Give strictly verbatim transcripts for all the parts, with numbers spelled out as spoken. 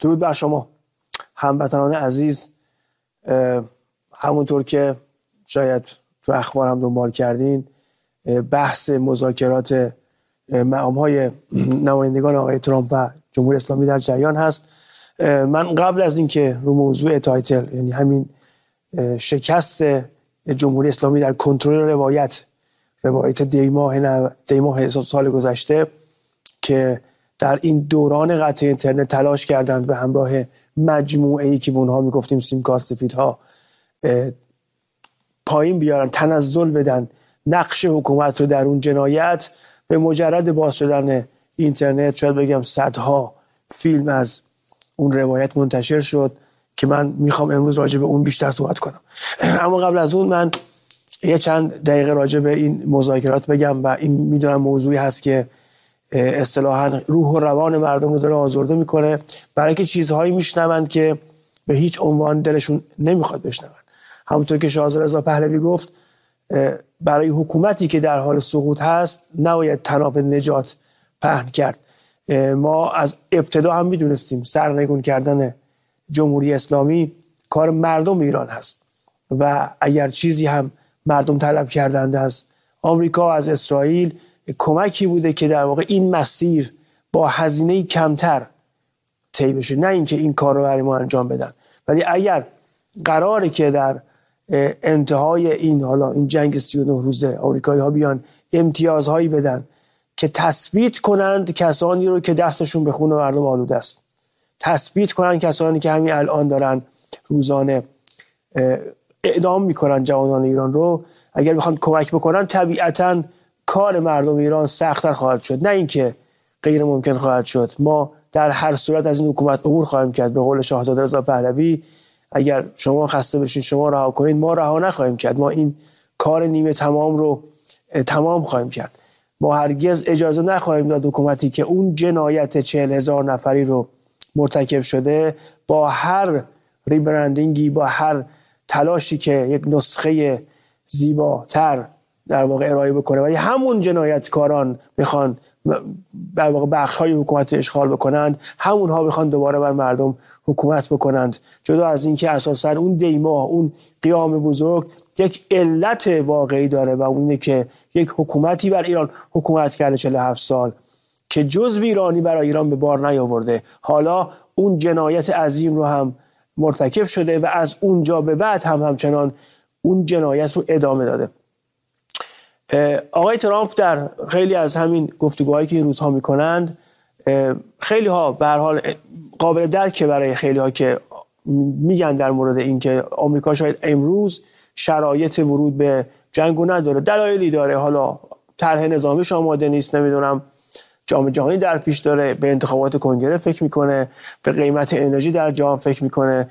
درود بر شما هموطنان عزیز. همونطور که شاید تو اخبار هم دنبال کردین، بحث مذاکرات مقام‌های نمایندگان آقای ترامپ و جمهوری اسلامی در جریان هست. من قبل از اینکه رو موضوع تایتل، یعنی همین شکست جمهوری اسلامی در کنترل روایت روایت دیماه دیماه سال گذشته که در این دوران قطع اینترنت تلاش کردند به همراه مجموعه‌ای که به اونها میگفتیم سیمکار سفیدها پایین بیارن، تنزل بدن نقش حکومت رو در اون جنایت، به مجرد باز شدن اینترنت شاید بگم صدها فیلم از اون روایت منتشر شد که من میخوام امروز راجع به اون بیشتر صحبت کنم. اما قبل از اون من یه چند دقیقه راجع به این مذاکرات بگم و این میدونم موضوعی هست که اصطلاحاً روح و روان مردم رو داره آزرده میکنه، برای که چیزهایی میشنوند که به هیچ عنوان دلشون نمیخواد بشنوند. همونطور که شاهزاده رضا پهلوی گفت، برای حکومتی که در حال سقوط هست نباید طناب نجات پهن کرد. ما از ابتدا هم میدونستیم سرنگون کردن جمهوری اسلامی کار مردم ایران هست و اگر چیزی هم مردم طلب کردند از آمریکا، از اسرائیل، کمکی بوده که در واقع این مسیر با هزینه کمتر طی بشه، نه اینکه این کار رو برای ما انجام بدن. ولی اگر قراره که در انتهای این حالا این جنگ سی و نه روزه آمریکایی ها بیان امتیازهایی بدن که تثبیت کنند کسانی رو که دستشون به خون مردم آلوده است، تثبیت کنند کسانی که همین الان دارن روزانه اعدام میکنن جوانان ایران رو، اگر بخوان کمک بکنن طبیعتاً کار مردم ایران سخت‌تر خواهد شد، نه اینکه غیر ممکن خواهد شد. ما در هر صورت از این حکومت عبور خواهیم کرد. به قول شاهزاده رضا پهلوی، اگر شما خسته بشین شما رها کنید، ما رها نخواهیم کرد. ما این کار نیمه تمام رو تمام خواهیم کرد. ما هرگز اجازه نخواهیم داد حکومتی که اون جنایت چهل هزار نفری رو مرتکب شده با هر ریبرندینگی، با هر تلاشی که یک نسخه زیباتر در واقع ارائه بکنه، ولی همون جنایتکاران بخوان در واقع بخش‌های حکومت اشغال بکنند، همونها بخوان دوباره بر مردم حکومت بکنند. جدا از این که اساساً اون دیماه، اون قیام بزرگ یک علت واقعی داره و اونه که یک حکومتی بر ایران حکومت کرده چهل و هفت سال که جز ویرانی برای ایران به بار نیاورده، حالا اون جنایت عظیم رو هم مرتکب شده و از اونجا به بعد هم همچنان اون جنایت رو ادامه داده. آقای ترامپ در خیلی از همین گفتگوهایی که این روزها میکنند، خیلی ها به هر حال قابل درکه برای خیلی ها که میگن در مورد این که آمریکا شاید امروز شرایط ورود به جنگو نداره، دلایلی داره، حالا طرح نظامیش آماده نیست، نمیدونم جام جهانی در پیش داره، به انتخابات کنگره فکر میکنه، به قیمت انرژی در جهان فکر میکنه،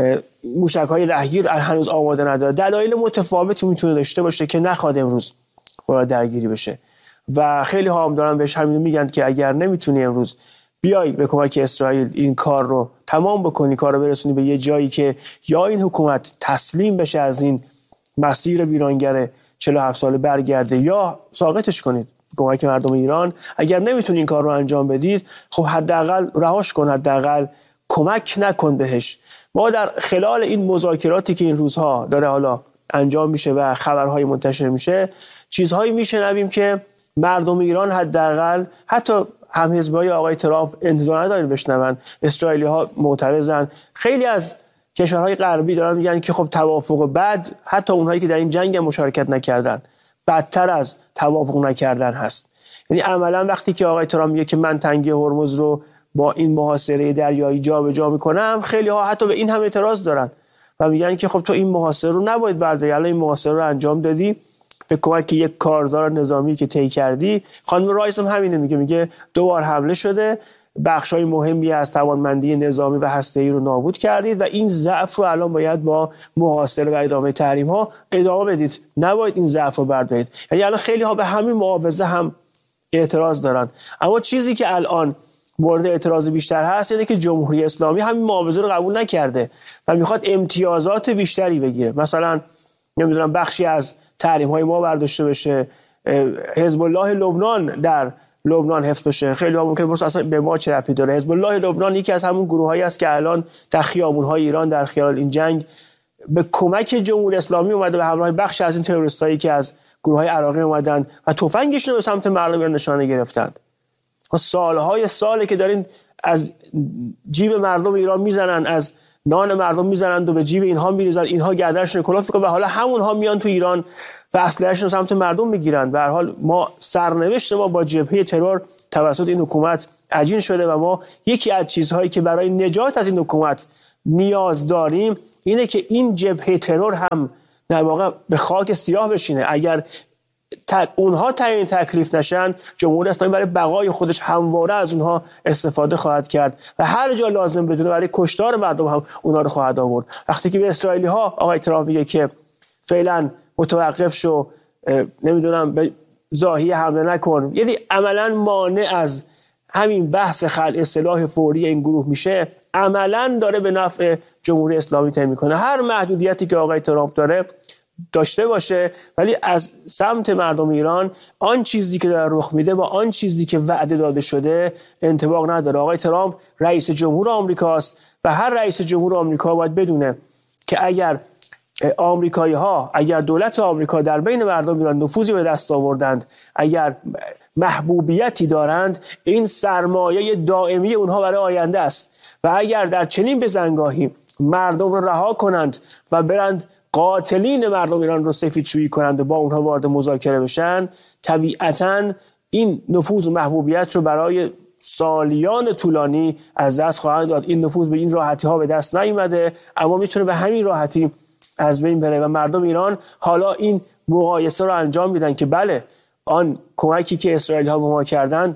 موشک‌های لهگیر هنوز آماده نداره، دلایل متفاوتی میتونه داشته باشه که نخواد امروز وارد درگیری بشه. و خیلی ها هم دارن بهش همین میگن که اگر نمیتونی امروز بیای به کمک اسرائیل این کار رو تمام بکنی، کار رو برسونی به یه جایی که یا این حکومت تسلیم بشه از این مسیر ویرانگر چهل و هفت ساله برگرده، یا ساقطش کنید کمک مردم ایران. اگر نمیتونی این کار رو انجام بدید، خب حداقل رهاش کن، حداقل کمک نکن بهش. ما در خلال این مذاکراتی که این روزها داره حالا انجام میشه و خبرهای منتشر میشه، چیزهایی میشنویم که مردم ایران حداقل حتی هم حزبای آقای ترامپ انتظار ندارن بشنون. اسرائیلی ها معترضن، خیلی از کشورهای غربی دارن میگن که خب توافق بعد، حتی اونهایی که در این جنگ مشارکت نکردن، بدتر از توافق نکردن هست. یعنی عملا وقتی که آقای ترامپ میگه که من تنگه هرمز رو با این محاصره دریایی جابجا میکنم، خیلی ها حتی به این هم اعتراض دارن و میگن که خب تو این محاصره رو نباید برداری، الان این محاصره رو انجام دادی به کمک یک کارزار نظامی که طی کردی. خانم رایس هم همینه میگه، میگه دو بار حمله شده، بخشای مهمی از توانمندی نظامی و هسته‌ای رو نابود کردید و این ضعف رو الان باید با محاصره و ادامه تحریم ها ادامه بدید، نباید این ضعف رو بردارید. یعنی الان خیلی ها به همین معاوضه هم اعتراض دارن. اما چیزی که الان مورد اعتراض بیشتر هست اینه که جمهوری اسلامی همین معاوضه رو قبول نکرده و میخواد امتیازات بیشتری بگیره. مثلا نمیدونم بخشی از تحریم های ما برداشته بشه، حزب الله لبنان در لبنان حفظ بشه. خیلی ها ممکن باشه اصلا به ما چه ربطی داره. حزب الله لبنان یکی از همون گروهایی است که الان در خیابون‌های ایران در خلال این جنگ به کمک جمهوری اسلامی اومده به همراه بخش از این تروریستایی که از گروه‌های عراقی اومدن و تفنگشون رو به سمت مردم ایران نشانه گرفتند. سالهای ساله که دارین از جیب مردم ایران میزنن، از نان مردم میزنند و به جیب اینها میریزن، اینها گردنشون کلافت میکنن و حالا همونها میان تو ایران و اسلحه‌شون سمت مردم میگیرن. به هر حال ما سرنوشت ما با جبهه ترور توسط این حکومت عجین شده و ما یکی از چیزهایی که برای نجات از این حکومت نیاز داریم اینه که این جبهه ترور هم در واقع به خاک سیاه بشینه. اگر اونها تعیین تکلیف نشن، جمهوری اسلامی برای بقای خودش همواره از اونها استفاده خواهد کرد و هر جا لازم بدونه برای کشتار مردم هم اونها رو خواهد آورد. وقتی که به اسرائیلی ها آقای ترامپ میگه که فعلا متوقف شو، نمیدونم به ذاهی حمله نکن، یعنی عملا مانع از همین بحث خلع سلاح فوری این گروه میشه، عملا داره به نفع جمهوری اسلامی تعیین میکنه. هر محدودیتی که آقای ترامپ داره داشته باشه، ولی از سمت مردم ایران آن چیزی که داره رخ میده با آن چیزی که وعده داده شده انطباق نداره. آقای ترامپ رئیس جمهور آمریکاست و هر رئیس جمهور آمریکا باید بدونه که اگر آمریکایی ها، اگر دولت آمریکا در بین مردم ایران نفوذی به دست آوردند، اگر محبوبیتی دارند، این سرمایه دائمی اونها برای آینده است و اگر در چنین بزنگاهی مردم رو رها کنند و برند قاتلین مردم ایران رو سفیدشویی کنند و با اونها وارد مذاکره بشن، طبیعتاً این نفوذ و محبوبیت رو برای سالیان طولانی از دست خواهند داد. این نفوذ به این راحتی ها به دست نیامده، اما میتونه به همین راحتی از بین بره و مردم ایران حالا این مقایسه رو انجام میدن که بله، آن کمکی که اسرائیلی ها به ما کردن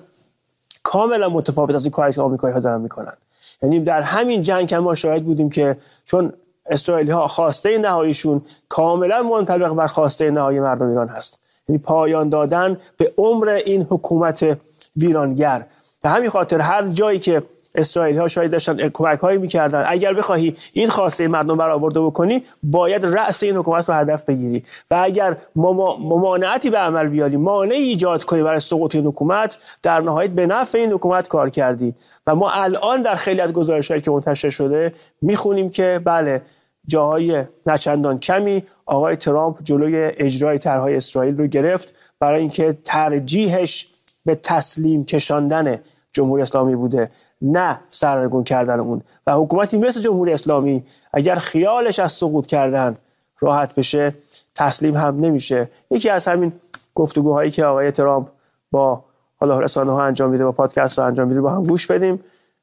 کاملا متفاوت از این کاری که آمریکایی ها دارن میکنن. یعنی در همین جنگ هم ما شاهد بودیم که چون اسرائیلی ها خواسته نهاییشون کاملا منطبق بر خواسته نهایی مردم ایران هست، یعنی پایان دادن به عمر این حکومت ویرانگر. به همین خاطر هر جایی که اسرائیلی ها شاید داشتن کمک هایی میکردن، اگر بخواهی این خواسته مردم برآورده بکنی باید رأس این حکومت رو هدف بگیری و اگر ممانعتی به عمل بیاری، مانعی ایجاد کنی برای سقوط این حکومت، در نهایت به نفع این حکومت کار کردی. و ما الان در خیلی از گزارش‌هایی که منتشر شده میخونیم که بله، جاهای نچندان کمی آقای ترامپ جلوی اجرای طرح‌های اسرائیل رو گرفت برای اینکه ترجیحش به تسلیم کشاندن جمهوری اسلامی بوده، نه سرنگون کردن اون. و حکومتی مثل جمهوری اسلامی اگر خیالش از سقوط کردن راحت بشه، تسلیم هم نمیشه. یکی از همین گفتگوهایی که آقای ترامپ با حالا رسانه‌ها انجام میده، با پادکست ها انجام میده، با هم گوش بدیم.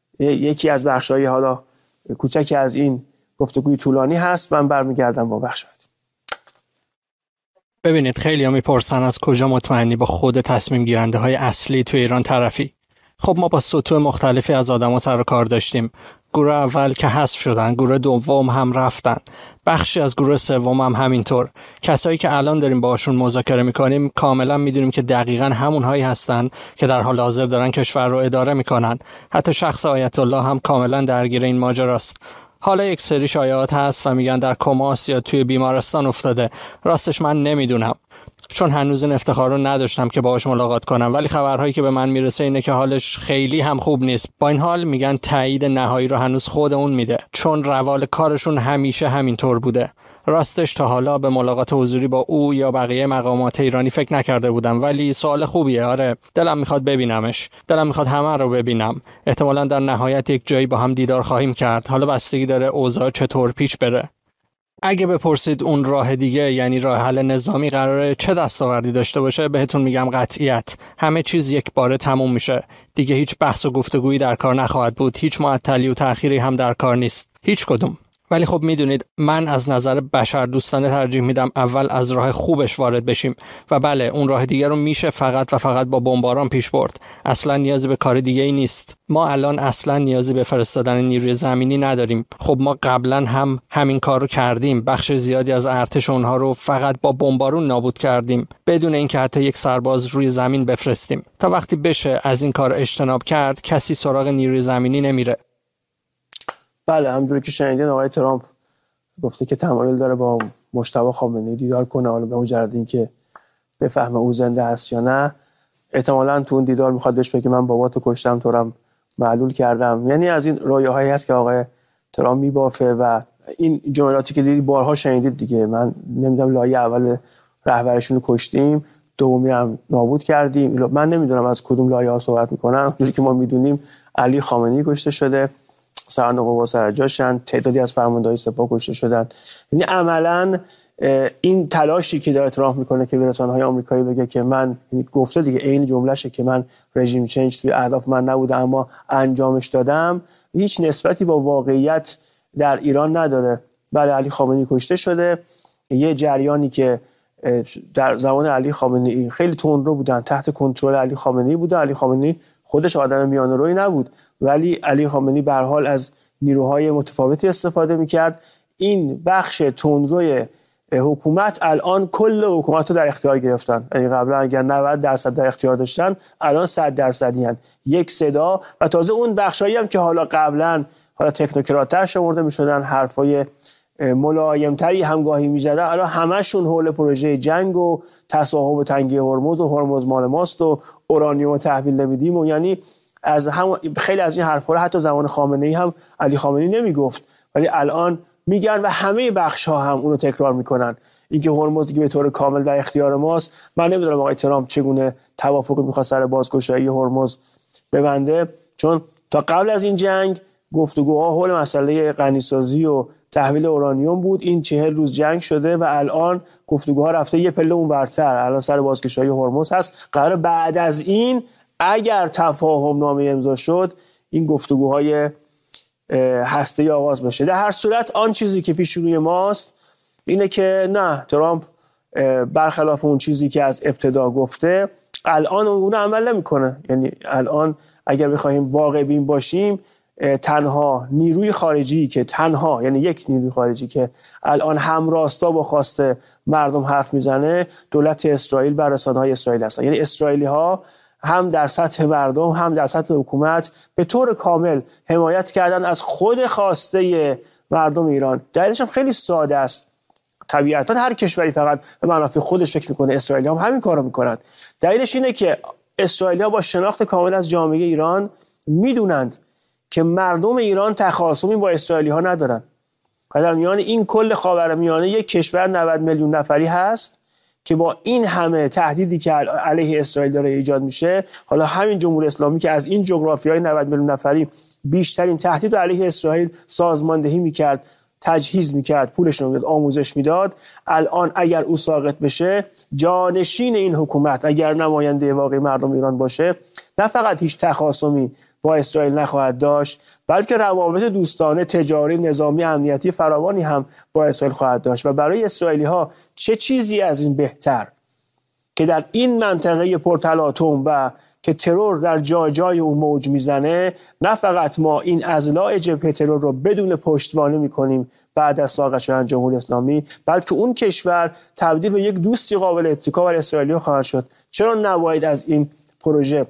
یکی از بخش‌های حالا کوچکی از این گفتگوی طولانی هست، من برمیگردم با بخش بعد. ببینید، خیلی ها میپرسن از کجا مطمئنی با خود تصمیم گیرنده های اصلی تو ایران طرفی؟ خب ما با سطوح مختلفی از آدم ها سر و کار داشتیم. گروه اول که حذف شدن، گروه دوم هم رفتن، بخشی از گروه سوم هم همینطور. کسایی که الان داریم باشون مذاکره میکنیم کاملا میدونیم که دقیقاً همونهایی هستن که در حال حاضر دارن کشور رو اداره میکنن. حتی شخص آیت الله هم کاملا درگیر این ماجراست. حالا یک سری شایعات هست و میگن در کماس یا توی بیمارستان افتاده. راستش من نمیدونم، چون هنوز این افتخار رو نداشتم که باهاش ملاقات کنم، ولی خبرهایی که به من میرسه اینه که حالش خیلی هم خوب نیست. با این حال میگن تایید نهایی رو هنوز خود اون میده، چون روال کارشون همیشه همینطور بوده. راستش تا حالا به ملاقات حضوری با او یا بقیه مقامات ایرانی فکر نکرده بودم، ولی سوال خوبیه. آره، دلم میخواد ببینمش، دلم میخواد همه رو ببینم. احتمالاً در نهایت یک جایی با هم دیدار خواهیم کرد. حالا بستگی داره اوضاع چطور پیش بره. اگه بپرسید اون راه دیگه، یعنی راه حل نظامی، قراره چه دستاوردی داشته باشه، بهتون میگم قطعیت. همه چیز یک باره تموم میشه. دیگه هیچ بحث و گفتگویی در کار نخواهد بود. هیچ معطلی و تأخیری هم در کار نیست. هیچ کدوم. ولی خب میدونید من از نظر بشر دوستانه ترجیح میدم اول از راه خوبش وارد بشیم و بله، اون راه دیگه رو میشه فقط و فقط با بمباران پیش برد. اصلا نیازی به کار دیگه ای نیست. ما الان اصلا نیازی به فرستادن نیروی زمینی نداریم. خب ما قبلا هم همین کار رو کردیم. بخش زیادی از ارتش اونها رو فقط با بمبارون نابود کردیم، بدون اینکه حتی یک سرباز روی زمین بفرستیم. تا وقتی بشه از این کار اجتناب کرد، کسی سراغ نیروی زمینی نمیره. بله، همونطوری که شنیدین آقای ترامپ گفته که تمایل داره با مجتبی خامنه‌ای دیدار کنه. حالا به مجرد اینکه بفهمه او زنده است یا نه احتمالاً تو اون دیدار میخواد بهش بگه من باباتو کشتم، تو رو معلول کردم. یعنی از این رویاهایی هست که آقای ترامپ میبافه و این جملاتی که دیدی بارها شنیدید دیگه. من نمیدونم لایه اول رهبرشون رو کشتیم، دومی هم نابود کردیم. من نمیدونم از کدوم لایه ها صحبت میکنن. اونجوری که ما میدونیم علی خامنه‌ای کشته شده، سران قوا سر جاشن، تعدادی از فرماندهان سپاه کشته شدن. یعنی عملاً این تلاشی که داره ترامپ میکنه که به رسانه‌های آمریکایی بگه که من، یعنی گفته دیگه عین جملهشه که من رژیم چنج توی اهداف من نبوده اما انجامش دادم، هیچ نسبتی با واقعیت در ایران نداره. بله علی خامنه‌ای کشته شده. یه جریانی که در زمان علی خامنه‌ای خیلی تندرو بودن، تحت کنترل علی خامنه‌ای بوده. علی خامنه‌ای خودش آدم میانه‌رویی نبود، ولی علی خامنه‌ای به هر حال از نیروهای متفاوتی استفاده میکرد. این بخش تندروی حکومت الان کل حکومت رو در اختیار گرفتن. یعنی قبلا اگر نود درصد در اختیار داشتن، الان صد درصدی هستند. یک صدا. و تازه اون بخشایی هم که حالا قبلا حالا تکنوکرات‌تر شمرده میشدن، حرفای ملایم‌تری همگاهی می‌زدن، الان همشون حول پروژه جنگ و تصاحب تنگه هرمز و هرمز مال ماست و اورانیوم تحویل نمیدیم. و یعنی از هم خیلی از این حرفا رو حتی زمان خامنه‌ای هم علی خامنه‌ای نمیگفت، ولی الان میگن و همه بخش‌ها هم اونو تکرار میکنن. اینکه هرمز دیگه به طور کامل در اختیار ماست. من نمیدونم آقای ترامپ چگونه توافقی می‌خواد سر بازگشایی هرمز ببنده، چون تا قبل از این جنگ گفتگوها حول مسئله غنیسازی و تحویل اورانیوم بود. این چهل روز جنگ شده و الان گفتگوها رفته یه پله اونورتر، الان سر بازگشایی هرمز هست. قرار بعد از این اگر تفاهم نامه امضا شد این گفتگوهای هسته‌ای آغاز بشه. در هر صورت آن چیزی که پیش روی ماست اینه که نه، ترامپ برخلاف اون چیزی که از ابتدا گفته الان اون عمل نمیکنه. یعنی الان اگر بخوایم واقع بین باشیم، تنها نیروی خارجی که تنها یعنی یک نیروی خارجی که الان همراستا با خواست مردم حرف میزنه، دولت اسرائیل و رسانه‌های اسرائیل هستن. یعنی اسرائیلی‌ها هم در سطح مردم هم در سطح حکومت به طور کامل حمایت کردن از خود خواسته مردم ایران. دلیلش هم خیلی ساده است. طبیعتا هر کشوری فقط به منافع خودش فکر میکنه، اسرائیلی‌ها هم همین کارو میکنن. دلیلش اینه که اسرائیلی‌ها با شناخت کامل از جامعه ایران میدونند که مردم ایران تخاصمی با اسرائیلی‌ها ندارن. در میان این کل خاورمیانه یک کشور نود میلیون نفری هست که با این همه تهدیدی که علیه اسرائیل داره ایجاد میشه، حالا همین جمهوری اسلامی که از این جغرافیای نود میلیون نفری بیشترین تهدید علیه اسرائیل سازماندهی میکرد، تجهیز میکرد، پولش رو میداد، آموزش میداد، الان اگر او ساقط بشه، جانشین این حکومت اگر نماینده واقعی مردم ایران باشه، نه فقط هیچ تخاصمی با اسرائیل نخواهد داشت، بلکه روابط دوستانه، تجاری، نظامی، امنیتی فراوانی هم با اسرائیل خواهد داشت. و برای اسرائیلی ها چه چیزی از این بهتر که در این منطقه پرتلاطم و که ترور در جای جای اون موج میزنه، نه فقط ما این اضلاع جبهه ترور رو بدون پشتوانه میکنیم بعد از ساقط شدن جمهوری اسلامی، بلکه اون کشور تبدیل به یک دوستی قابل اتکا برای اسرائیل خواهد شد. چرا نباید از این پروژه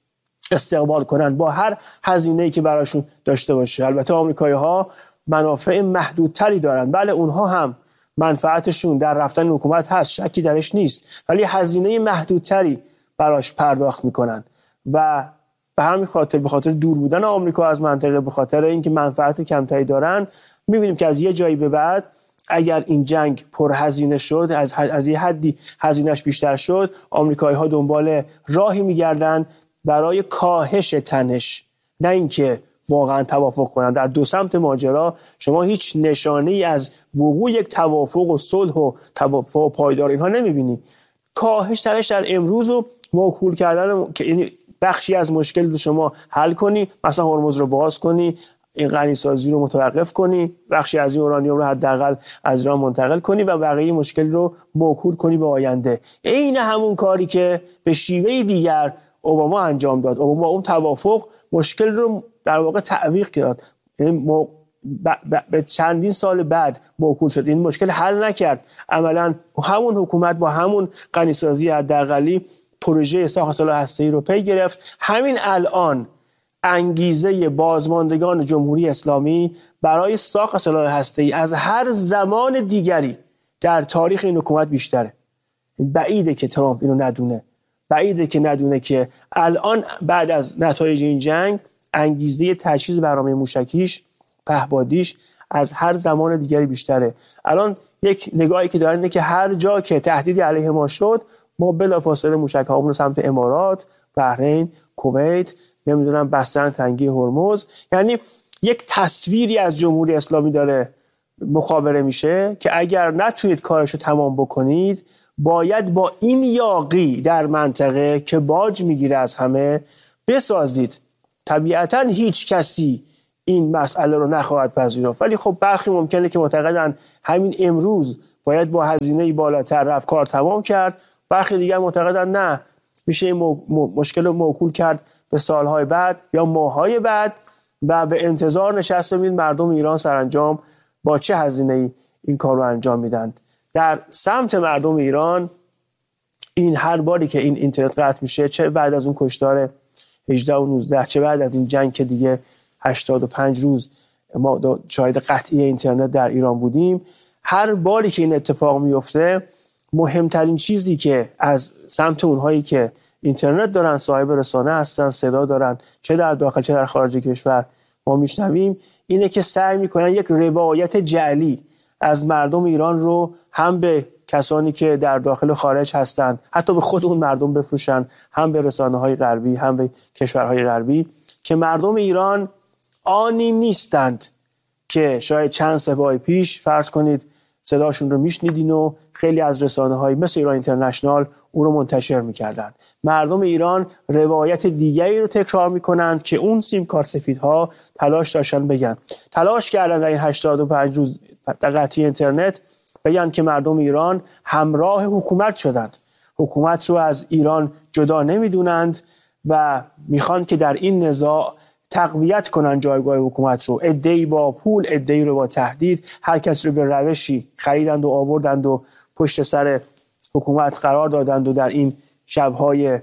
استقبال کنن با هر هزینه‌ای که براشون داشته باشه؟ البته آمریکایی‌ها منافع محدودتری دارن. بله اونها هم منفعتشون در رفتن حکومت هست، شکی درش نیست، ولی هزینه محدودتری براش پرداخت میکنن و به همین خاطر، به خاطر دور بودن آمریکا از منطقه، به خاطر اینکه منفعت کمتری دارن، میبینیم که از یه جایی به بعد اگر این جنگ پرهزینه شد، از از یه حدی هزینه‌اش بیشتر شد، آمریکایی‌ها دنبال راهی میگردن برای کاهش تنش، نه اینکه واقعا توافق کنند. در دو سمت ماجرا شما هیچ نشانه‌ای از وقوع یک توافق و صلح و توافق و پایدار اینها نمی‌بینی. کاهش تنش در امروز و موکول کردن که یعنی بخشی از مشکل رو شما حل کنی، مثلا هرمز رو باز کنی، این غنیسازی رو متوقف کنی، بخشی از این اورانیوم رو حداقل از ایران منتقل کنی و بقیه مشکل رو موکول کنی به آینده. عین همون کاری که به شیوه دیگر اوباما انجام داد. اوباما اون توافق مشکل رو در واقع تعویق کرد، یعنی به چندین سال بعد موکول شد، این مشکل حل نکرد. عملا همون حکومت با همون غنیسازی حداقلی پروژه ساخت سلاح هسته‌ای رو پی گرفت. همین الان انگیزه بازماندگان جمهوری اسلامی برای ساخت سلاح هسته‌ای از هر زمان دیگری در تاریخ این حکومت بیشتره. بعیده که ترامپ اینو ندونه. بعیده که ندونه که الان بعد از نتایج این جنگ انگیزه تجهیز برنامه موشکیش، پهپادیش از هر زمان دیگری بیشتره. الان یک نگاهی که دارن اینه که هر جا که تهدیدی علیه ما شد، ما بلافاصله موشک‌هامون رو سمت امارات، بحرین، کویت، نمیدونم بستن تنگی هرمز. یعنی یک تصویری از جمهوری اسلامی داره مخابره میشه که اگر نتونید کارشو تمام بکنید، باید با این یاغی در منطقه که باج میگیره از همه بسازید. طبیعتا هیچ کسی این مسئله رو نخواهد پذیرفت، ولی خب برخی ممکنه که معتقدن همین امروز باید با هزینه بالاتر رفت کار تمام کرد، برخی دیگر معتقدن نه، میشه این مو... مشکل رو موکول کرد به سالهای بعد یا ماههای بعد و به انتظار نشست ببینید مردم ایران سرانجام با چه هزینه‌ای این کار رو انجام میدن. در سمت مردم ایران این هر باری که این اینترنت قطع میشه، چه بعد از اون کشتار هجده و نوزده، چه بعد از این جنگ که دیگه هشتاد و پنج روز ما شاهد قطعی اینترنت در ایران بودیم، هر باری که این اتفاق میفته، مهمترین چیزی که از سمت اونهایی که اینترنت دارن، صاحب رسانه هستن، صدا دارن، چه در داخل چه در خارج کشور، ما میشنویم اینه که سعی میکنن یک روایت جعلی از مردم ایران رو هم به کسانی که در داخل و خارج هستن، حتی به خود اون مردم بفروشن، هم به رسانه‌های غربی، هم به کشورهای غربی، که مردم ایران آنی نیستند که شاید چند سپاه پیش فرض کنید صداشون رو میشنیدین و خیلی از رسانه‌های مثل ایران اینترنشنال اون رو منتشر میکردن. مردم ایران روایت دیگری رو تکرار میکنند که اون سیم کارت سفیدها تلاش داشتن بگن. تلاش کردن در این هشتاد و پنج روز قطعی اینترنت بگن که مردم ایران همراه حکومت شدند، حکومت رو از ایران جدا نمیدونند و میخوان که در این نزاع تقویت کنن جایگاه حکومت رو. عده‌ای با پول، عده‌ای رو با تهدید، هر کس رو به روشی خریدند و آوردند و پشت سر حکومت قرار دادند و در این شب‌های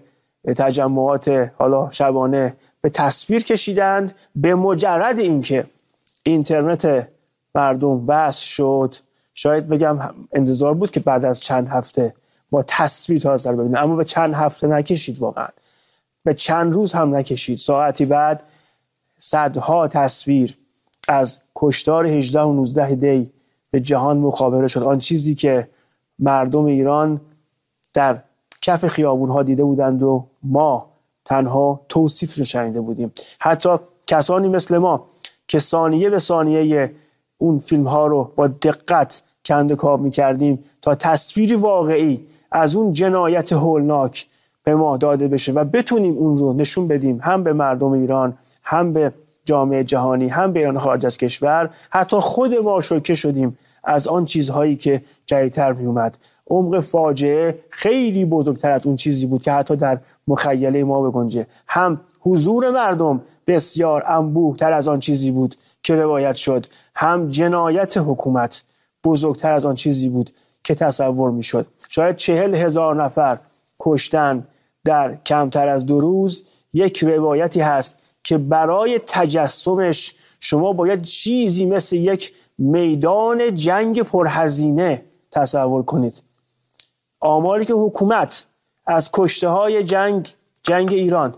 تجمعات حالا شبانه به تصویر کشیدند. به مجرد اینکه اینترنت مردم وصل شد، شاید بگم انتظار بود که بعد از چند هفته با تصویر تازه رو ببینیم، اما به چند هفته نکشید، واقعا به چند روز هم نکشید. ساعتی بعد صدها تصویر از کشتار هجده و نوزده دی به جهان مخابره شد. آن چیزی که مردم ایران در کف خیابون‌ها دیده بودند و ما تنها توصیف رو شنیده بودیم. حتی کسانی مثل ما که ثانیه به ثانیه اون فیلم‌ها رو با دقت کنده‌کاو می‌کردیم تا تصویری واقعی از اون جنایت هولناک به ما داده بشه و بتونیم اون رو نشون بدیم هم به مردم ایران، هم به جامعه جهانی، هم به ایران خارج از کشور، حتی خود ما شوکه شدیم از آن چیزهایی که جدیدتر می اومد. عمق فاجعه خیلی بزرگتر از اون چیزی بود که حتی در مخیله ما بگنجه. هم حضور مردم بسیار انبوه تر از آن چیزی بود که روایت شد، هم جنایت حکومت بزرگتر از آن چیزی بود که تصور می شد. شاید چهل هزار نفر کشتن در کمتر از دو روز یک روایتی هست که برای تجسمش شما باید چیزی مثل یک میدان جنگ پرهزینه تصور کنید. آماری که حکومت از کشته های جنگ جنگ ایران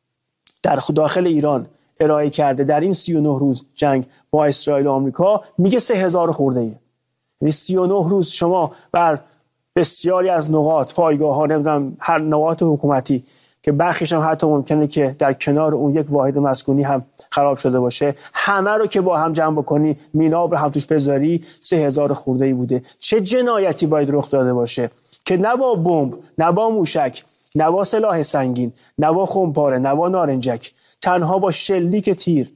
در داخل ایران ارائه کرده در این سی و نه روز جنگ با اسرائیل و آمریکا میگه سه هزار خورده ایه. یعنی سی و نه روز شما بر بسیاری از نقاط پایگاه ها، نمیدونم هر نقاط حکومتی که برخیش هم حتی ممکنه که در کنار اون یک واحد مسکونی هم خراب شده باشه، همه رو که با هم جمع بکنی، میناب رو هم توش بذاری، سه هزار خورده‌ای بوده. چه جنایتی باید رخ داده باشه که نه با بمب، نه با موشک، نه با سلاح سنگین، نه با خمپاره، نه با نارنجک، تنها با شلیک تیر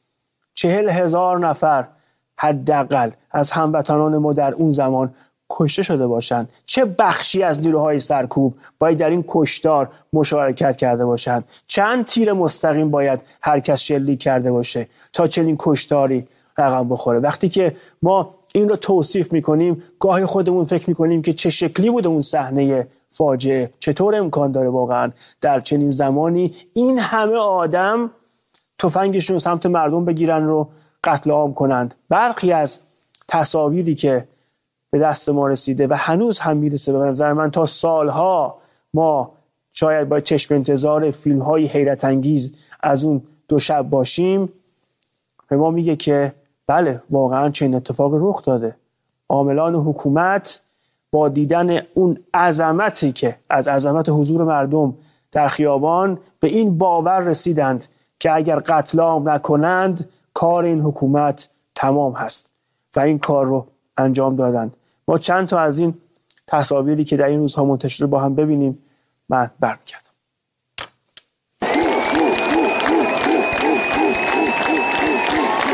چهل هزار نفر حداقل از هموطنان ما در اون زمان کشته شده باشند. چه بخشی از نیروهای سرکوب باید در این کشتار مشارکت کرده باشند؟ چند تیر مستقیم باید هر کس شلیک کرده باشه تا چنین کشتاری رقم بخوره؟ وقتی که ما این رو توصیف میکنیم، گاهی خودمون فکر میکنیم که چه شکلی بوده اون صحنه فاجعه، چطور امکان داره واقعا در چنین زمانی این همه آدم تفنگشون سمت مردم بگیرن رو قتل عام کنند. برخی از تصاویری که به دست ما رسیده و هنوز هم میرسه، به نظر من تا سالها ما شاید با چشم انتظار فیلم های حیرت انگیز از اون دو شب باشیم، به ما میگه که بله واقعا چنین اتفاق رخ داده. عاملان حکومت با دیدن اون عظمتی که از عظمت حضور مردم در خیابان به این باور رسیدند که اگر قتل عام نکنند کار این حکومت تمام هست و این کار رو انجام دادند. ما چند تا از این تصاویری که در این روزها منتشر با هم ببینیم. من برمیگردم.